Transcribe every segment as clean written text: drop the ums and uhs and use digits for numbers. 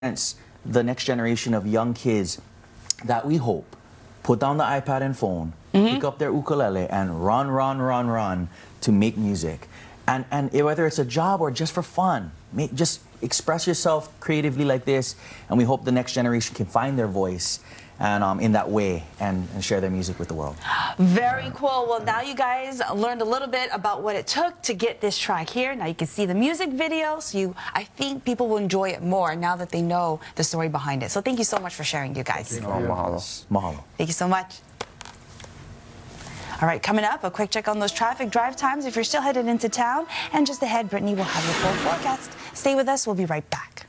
It's the next generation of young kids that we hope put down the iPad and phone, pick up their ukulele, and run to make music. And whether it's a job or just for fun, just express yourself creatively like this, and we hope the next generation can find their voice and in that way and share their music with the world. Very cool. Well, now you guys learned a little bit about what it took to get this track here. Now you can see the music video, so I think people will enjoy it more now that they know the story behind it. So thank you so much for sharing, you guys. Mahalo. Mahalo. Thank you so much. All right, coming up, a quick check on those traffic drive times if you're still headed into town. And just ahead, Brittany will have your full forecast. Stay with us. We'll be right back.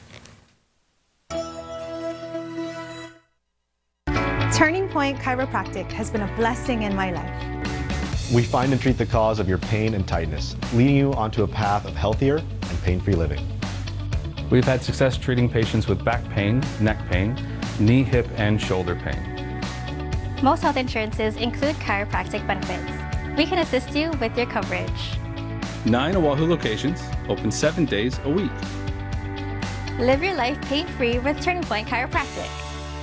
Turning Point Chiropractic has been a blessing in my life. We find and treat the cause of your pain and tightness, leading you onto a path of healthier and pain-free living. We've had success treating patients with back pain, neck pain, knee, hip, and shoulder pain. Most health insurances include chiropractic benefits. We can assist you with your coverage. 9 Oahu locations, open 7 days a week. Live your life pain-free with Turning Point Chiropractic.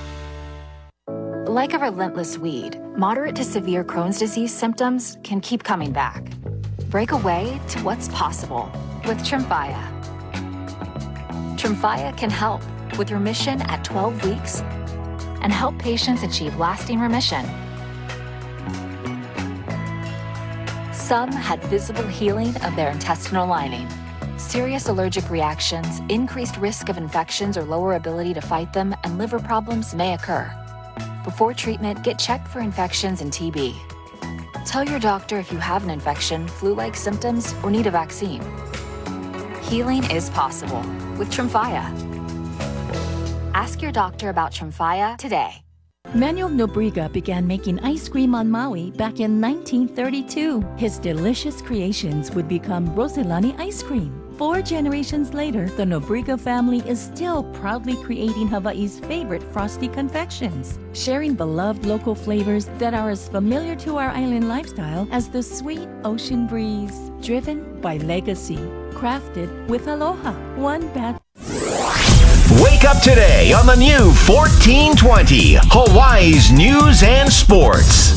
Like a relentless weed, moderate to severe Crohn's disease symptoms can keep coming back. Break away to what's possible with Tremfya. Tremfya can help with remission at 12 weeks and help patients achieve lasting remission. Some had visible healing of their intestinal lining. Serious allergic reactions, increased risk of infections or lower ability to fight them, and liver problems may occur. Before treatment, get checked for infections and TB. Tell your doctor if you have an infection, flu-like symptoms, or need a vaccine. Healing is possible with Tremfya. Ask your doctor about Tremfya today. Manuel Nobrega began making ice cream on Maui back in 1932. His delicious creations would become Roselani ice cream. 4 generations later, the Nobrega family is still proudly creating Hawaii's favorite frosty confections, sharing beloved local flavors that are as familiar to our island lifestyle as the sweet ocean breeze, driven by legacy, crafted with aloha. One bat. Wake up today on the new 1420, Hawaii's News and Sports.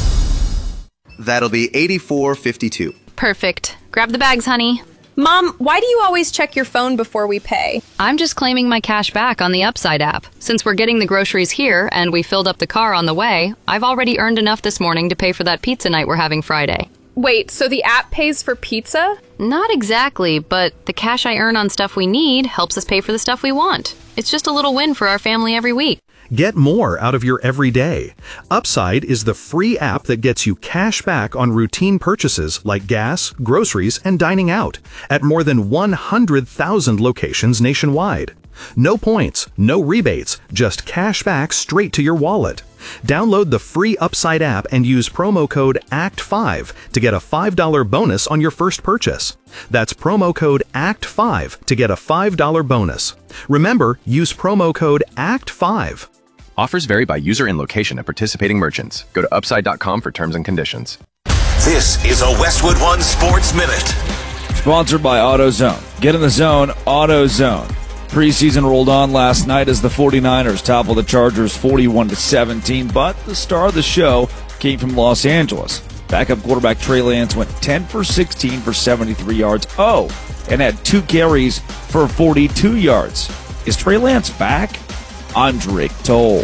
That'll be 84.52. Perfect. Grab the bags, honey. Mom, why do you always check your phone before we pay? I'm just claiming my cash back on the Upside app. Since we're getting the groceries here and we filled up the car on the way, I've already earned enough this morning to pay for that pizza night we're having Friday. Wait, so the app pays for pizza? Not exactly, but the cash I earn on stuff we need helps us pay for the stuff we want. It's just a little win for our family every week. Get more out of your everyday. Upside is the free app that gets you cash back on routine purchases like gas, groceries, and dining out at more than 100,000 locations nationwide. No points, no rebates, just cash back straight to your wallet. Download the free Upside app and use promo code ACT5 to get a $5 bonus on your first purchase. That's promo code ACT5 to get a $5 bonus. Remember, use promo code ACT5. Offers vary by user and location at participating merchants. Go to upside.com for terms and conditions. This is a Westwood One Sports Minute. Sponsored by AutoZone. Get in the zone, AutoZone. Preseason rolled on last night as the 49ers toppled the Chargers 41-17, but the star of the show came from Los Angeles. Backup quarterback Trey Lance went 10 for 16 for 73 yards. And had 2 carries for 42 yards. Is Trey Lance back? I'm Drake Toll.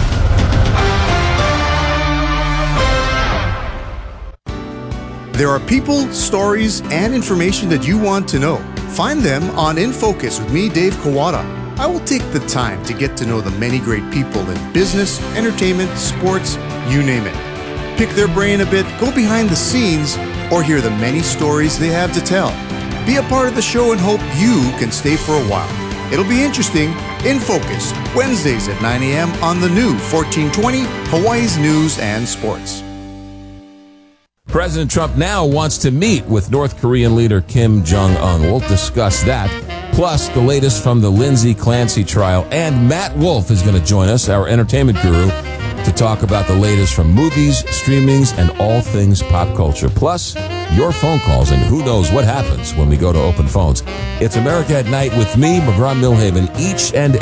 There are people, stories, and information that you want to know. Find them on In Focus with me, Dave Kawada. I will take the time to get to know the many great people in business, entertainment, sports, you name it. Pick their brain a bit, go behind the scenes, or hear the many stories they have to tell. Be a part of the show and hope you can stay for a while. It'll be interesting. In Focus, Wednesdays at 9 a.m. on the new 1420, Hawaii's News and Sports. President Trump now wants to meet with North Korean leader Kim Jong-un. We'll discuss that, plus the latest from the Lindsay Clancy trial. And Matt Wolf is going to join us, our entertainment guru, to talk about the latest from movies, streamings, and all things pop culture. Plus, your phone calls, and who knows what happens when we go to open phones. It's America at Night with me, McGraw Milhaven, each and